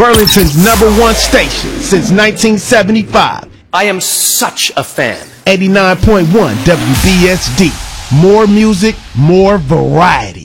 Burlington's #1 station since 1975. I am such a fan. 89.1 WBSD. More music, more variety.